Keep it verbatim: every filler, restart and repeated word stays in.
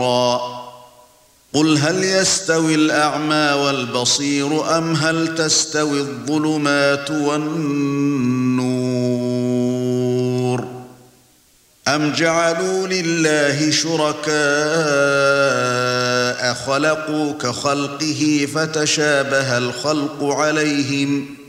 قُلْ هَلْ يَسْتَوِي الْأَعْمَى وَالْبَصِيرُ أَمْ هَلْ تَسْتَوِي الظُّلُمَاتُ وَالنُّورُ أَمْ جَعَلُوا لِلَّهِ شُرَكَاءَ خَلَقُوا كَخَلْقِهِ فَتَشَابَهَ الْخَلْقُ عَلَيْهِمْ